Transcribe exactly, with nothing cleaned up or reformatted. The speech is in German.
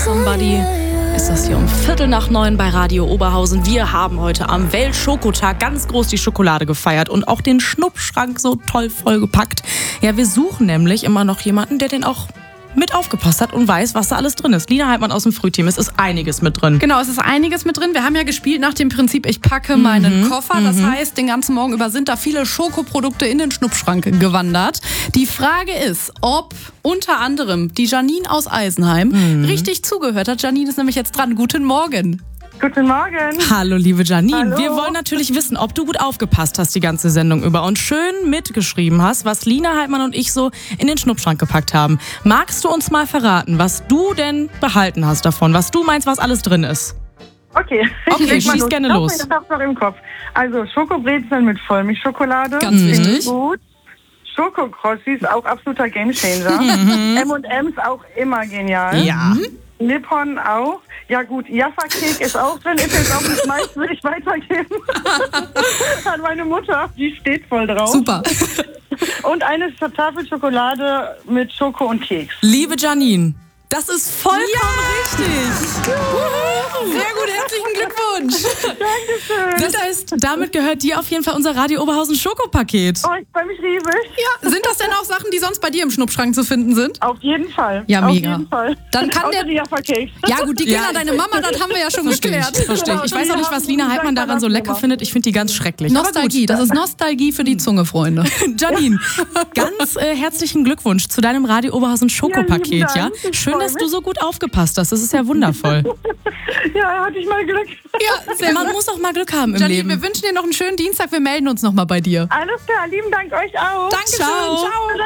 Somebody ist das hier um Viertel nach neun bei Radio Oberhausen. Wir haben heute am Weltschokotag ganz groß die Schokolade gefeiert und auch den Schnuppschrank so toll vollgepackt. Ja, wir suchen nämlich immer noch jemanden, der den auch mit aufgepasst hat und weiß, was da alles drin ist. Lina Heidmann aus dem Frühteam, es ist einiges mit drin. Genau, es ist einiges mit drin. Wir haben ja gespielt nach dem Prinzip, ich packe meinen Mhm, Koffer. Das mhm. heißt, den ganzen Morgen über sind da viele Schokoprodukte in den Schnuppschrank gewandert. Die Frage ist, ob unter anderem die Janine aus Eisenheim Mhm. richtig zugehört hat. Janine ist nämlich jetzt dran. Guten Morgen. Guten Morgen. Hallo, liebe Janine. Hallo. Wir wollen natürlich wissen, ob du gut aufgepasst hast die ganze Sendung über und schön mitgeschrieben hast, was Lina Heidmann und ich so in den Schnuppschrank gepackt haben. Magst du uns mal verraten, was du denn behalten hast davon, was du meinst, was alles drin ist? Okay, Okay, ich leg mal schieß los. gerne Ich hab los. mir das noch im Kopf. Also Schokobrezeln mit Vollmilchschokolade. Ganz Finde wichtig. ich Gut. Schokokrossis, auch absoluter Gamechanger. M und M's auch immer genial. Ja. Nippon auch. Ja gut, Jaffa-Cake ist auch drin. Ist jetzt auch nicht meins, würde ich weitergeben. An meine Mutter, die steht voll drauf. Super. Und eine Tafel Schokolade mit Schoko und Keks. Liebe Janine, das ist vollkommen richtig. Sehr gut, herzlichen Glückwunsch. Dankeschön. Das heißt, damit gehört dir auf jeden Fall unser Radio Oberhausen Schokopaket. Oh, ich freue mich riesig. Ja, sind das denn auch Sachen, die sonst bei dir im Schnuppschrank zu finden sind? Auf jeden Fall. Ja, Auf mega. jeden Fall. Dann kann Außer der- die Jaffa-Cakes. Ja gut, die Ja, Kinder, deine Mama, das haben wir ja schon Verstehe ich, geklärt. verstehe ich. Ich weiß auch nicht, was Lina Heidmann daran so lecker findet. Ich finde die ganz schrecklich. Aber Nostalgie, das ist Nostalgie für die Zunge, Freunde. gut. Janine, ganz äh, herzlichen Glückwunsch zu deinem Radio Oberhausen Schokopaket. lieben Ja, Dank. Ich schön, freu dass du mich. so gut aufgepasst hast. Das ist ja wundervoll. Ja, hatte ich mal Glück. Ja, sehr Man gut. muss auch mal Glück haben im Janine, Leben. wir wünschen dir noch einen schönen Dienstag. Wir melden uns nochmal bei dir. Alles klar, lieben Dank euch auch. Dankeschön. Ciao. Ciao.